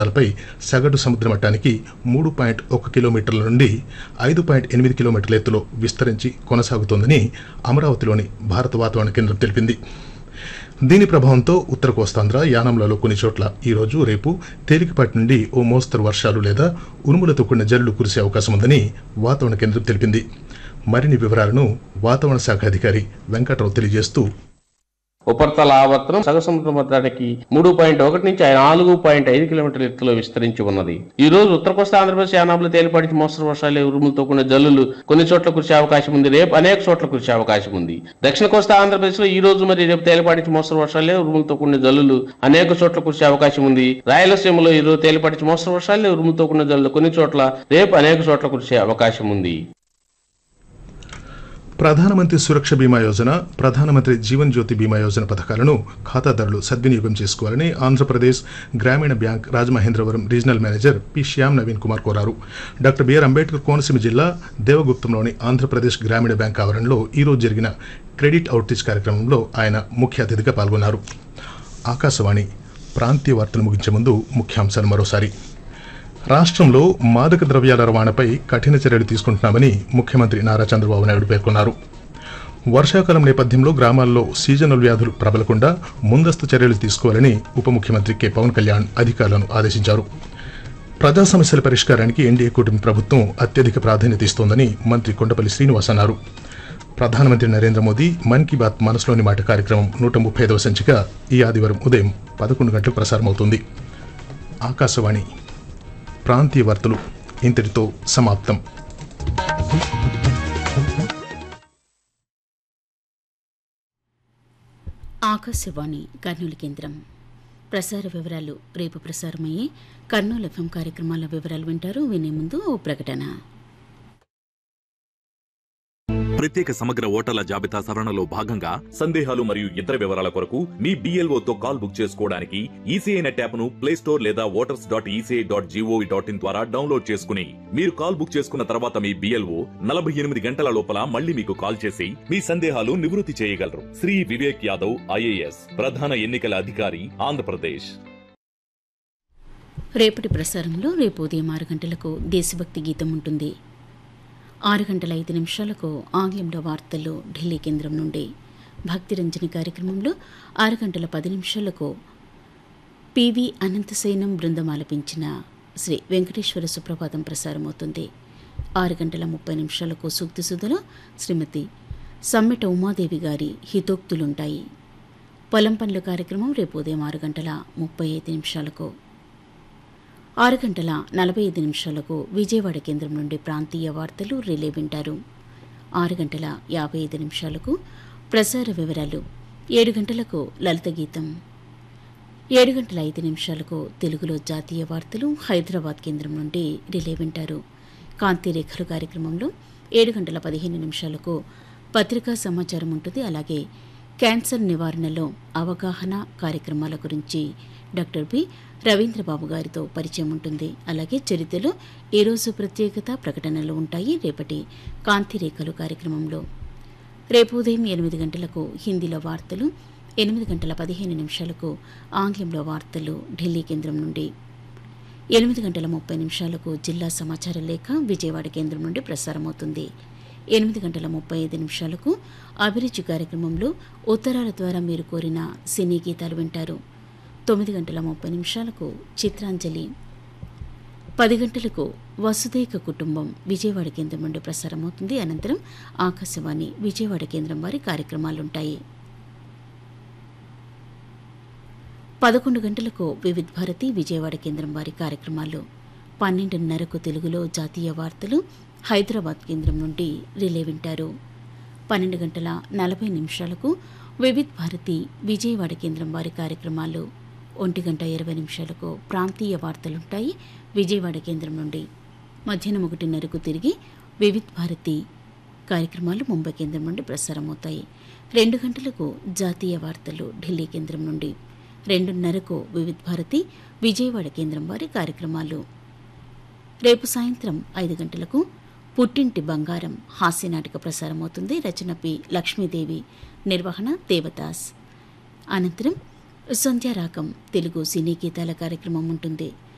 పై సగటు సముద్ర మట్టానికి 3.1 కిలోమీటర్ల నుండి 5.8 కిలోమీటర్ల ఎత్తులో విస్తరించి కొనసాగుతోందని అమరావతిలోని భారత వాతావరణ కేంద్రం తెలిపింది. దీని ప్రభావంతో ఉత్తర కోస్తాంధ్ర, యానాంలలో కొన్ని చోట్ల ఈరోజు, రేపు తేలికపాటి నుండి ఓ మోస్తరు వర్షాలు లేదా ఉరుములతో కూడిన జల్లులు కురిసే అవకాశం ఉందని వాతావరణ కేంద్రం తెలిపింది. మరిన్ని వివరాలను వాతావరణ శాఖ అధికారి వెంకట్రావు తెలియజేస్తూ, ఉపరితల ఆవర్తనం సగటు సముద్ర మట్టానికి 3.1 నుంచి 4.5 కిలోమీటర్ల ఎత్తులో విస్తరించి ఉన్నది. ఈ రోజు ఉత్తర కోస్తా ఆంధ్రప్రదేశ్, యానాంలో తేలిపాటి మోస్తరు వర్షాలు, ఉరుములతో కూడిన జల్లులు కొన్ని చోట్ల కురిసే అవకాశం ఉంది. రేపు అనేక చోట్ల కురిసే అవకాశం ఉంది. దక్షిణ కోస్తా ఆంధ్రప్రదేశ్ లో ఈ రోజు మరియు రేపు తేలిపాటి మోస్తరు వర్షాలు, ఉరుములతో కూడిన జల్లులు అనేక చోట్ల కురిసే అవకాశం ఉంది. రాయలసీమలో ఈ రోజు తేలిపాటి మోస్తరు వర్షాలు, ఉరుములతో కూడిన జల్లులు కొన్ని చోట్ల, రేపు అనేక చోట్ల కురిసే అవకాశం ఉంది. ప్రధానమంత్రి సురక్ష బీమా యోజన, ప్రధానమంత్రి జీవన్ జ్యోతి బీమా యోజన పథకాలను ఖాతాదారులు సద్వినియోగం చేసుకోవాలని ఆంధ్రప్రదేశ్ గ్రామీణ bank Rajamahendravaram regional manager P Shyam Naveen Kumar కోరారు. డాక్టర్ బిఆర్ అంబేద్కర్ కోనసీమ జిల్లా దేవగుప్తంలోని ఆంధ్రప్రదేశ్ గ్రామీణ బ్యాంక్ ఆవరణలో ఈరోజు జరిగిన క్రెడిట్ అవుట్రీచ్ కార్యక్రమంలో ఆయన ముఖ్య అతిథిగా పాల్గొన్నారు. ఆకాశవాణి ప్రాంతీయ వార్తలు ముగించే ముందు ముఖ్యాంశాలు మరోసారి. రాష్ట్రంలో మాదక ద్రవ్యాల రవాణాపై కఠిన చర్యలు తీసుకుంటున్నామని ముఖ్యమంత్రి నారా చంద్రబాబు నాయుడు పేర్కొన్నారు. వర్షాకాలం నేపథ్యంలో గ్రామాల్లో సీజనల్ వ్యాధులు ప్రబలకుండా ముందస్తు చర్యలు తీసుకోవాలని ఉప ముఖ్యమంత్రి కె పవన్ కళ్యాణ్ అధికారులను ఆదేశించారు. ప్రజా సమస్యల పరిష్కారానికి ఎన్డీఏ కూటమి ప్రభుత్వం అత్యధిక ప్రాధాన్యత ఇస్తోందని మంత్రి కొండపల్లి శ్రీనివాస్ అన్నారు. ప్రధానమంత్రి నరేంద్ర మోదీ మన్ కీ బాత్ మనసులోని మాట కార్యక్రమం 135వ సంచిక ఈ ఆదివారం ఉదయం 11 గంటలకు ప్రసారమవుతుంది. ఆకాశవాణి ప్రాంతీయ వార్తలు ఇంతటితో సమాప్తం. ఆకాశవాణి కర్నూలు కేంద్రం. ప్రసార వివరాలు. రేపు ప్రసారమయ్యే కర్నూలు ఎఫ్ఎం కార్యక్రమాల వివరాలు వింటారు. వినే ముందు ఓ ప్రకటన. ప్రత్యేక సమగ్ర ఓటర్ల జాబితా సవరణలో భాగంగా సందేహాలు మరియు ఇతర వివరాల కొరకు మీ BLOతో కాల్ బుక్ చేసుకోవడానికి ఈసీఐ నెట్ యాప్ను ప్లేస్టోర్ లేదా voters.eci.gov.in ద్వారా డౌన్లోడ్ చేసుకుని మీరు కాల్ బుక్ చేసుకున్న తర్వాత మీ BLO 48 గంటల లోపల మళ్ళీ మీకు కాల్ చేసి మీ సందేహాలు నివృత్తి చేయగలరు. శ్రీ వివేక్ యాదవ్ IAS, ప్రధాన ఎన్నికల అధికారి, ఆంధ్రప్రదేశ్. రేపటి ప్రసారంలో రేపు ఉదయం 6 గంటలకు దేశభక్తి గీతం ఉంటుంది. 6 గంటల 5 నిమిషాలకు ఆంగ్లంలో వార్తలు ఢిల్లీ కేంద్రం నుండి. భక్తిరంజని కార్యక్రమంలో 6 గంటల 10 నిమిషాలకు పివి అనంతసేనం బృందం ఆలపించిన శ్రీ వెంకటేశ్వర సుప్రభాతం ప్రసారమవుతుంది. 6 గంటల 30 నిమిషాలకు సూక్తి సుధలో శ్రీమతి సమ్మెట ఉమాదేవి గారి హితోక్తులుంటాయి. పొలం పనుల కార్యక్రమం రేపు ఉదయం 6 గంటల 35 నిమిషాలకు. 6 గంటల 45 నిమిషాలకు విజయవాడ కేంద్రం నుండి ప్రాంతీయ వార్తలు రిలే వింటారు. 6 గంటల 55 నిమిషాలకు ప్రసార వివరాలు. 7 గంటలకు లలిత గీతం. 7 గంటల 5 నిమిషాలకు తెలుగులో జాతీయ వార్తలు హైదరాబాద్ కేంద్రం నుండి రిలే వింటారు. కాంతి రేఖలు కార్యక్రమంలో 7 గంటల 15 నిమిషాలకు పత్రికా సమాచారం ఉంటుంది. అలాగే క్యాన్సర్ నివారణలో అవగాహన కార్యక్రమాల గురించి డాక్టర్ బి రవీంద్రబాబు గారితో పరిచయం ఉంటుంది. అలాగే చరిత్రలో ఈరోజు ప్రత్యేకత ప్రకటనలు ఉంటాయి రేపటి కాంతి రేఖలు కార్యక్రమంలో. రేపు ఉదయం 8 గంటలకు హిందీలో వార్తలు, 8 గంటల 15 నిమిషాలకు ఆంగ్లంలో వార్తలు ఢిల్లీ కేంద్రం నుండి. 8 గంటల 30 నిమిషాలకు జిల్లా సమాచార లేఖ విజయవాడ కేంద్రం నుండి ప్రసారమవుతుంది. 8 గంటల 35 నిమిషాలకు అభిరుచి కార్యక్రమంలో ఉత్తరాల ద్వారా మీరు కోరిన సినీ గీతాలు వింటారు. 9 గంటల 30 నిమిషాలకు చిత్రాంజలి. 10 గంటలకు వసుదైక కుటుంబం విజయవాడ కేంద్రం నుండి ప్రసారమవుతుంది. అనంతరం ఆకాశవాణి విజయవాడ కేంద్రం వారి కార్యక్రమాలుంటాయి. 11 గంటలకు వివిధ్ భారతి విజయవాడ కేంద్రం వారి కార్యక్రమాలు. 12:30కు తెలుగులో జాతీయ వార్తలు హైదరాబాద్ కేంద్రం నుండి రిలే వింటారు. 12 గంటల 40 నిమిషాలకు వివిధ్ భారతి విజయవాడ కేంద్రం వారి కార్యక్రమాలు. 1 గంట 20 నిమిషాలకు ప్రాంతీయ వార్తలుంటాయి విజయవాడ కేంద్రం నుండి. మధ్యాహ్నం 1:30కు తిరిగి వివిధ్ భారతి కార్యక్రమాలు ముంబై కేంద్రం నుండి ప్రసారమవుతాయి. 2 గంటలకు జాతీయ వార్తలు ఢిల్లీ కేంద్రం నుండి. 2:30కు వివిధ్ భారతి విజయవాడ కేంద్రం వారి కార్యక్రమాలు. రేపు సాయంత్రం 5 గంటలకు పుట్టింటి బంగారం హాస్యనాటిక ప్రసారమవుతుంది. రచన పి లక్ష్మీదేవి, నిర్వహణ దేవదాస్. అనంతరం సంధ్యారాగం తెలుగు సినీ గీతాల కార్యక్రమం ఉంటుంది.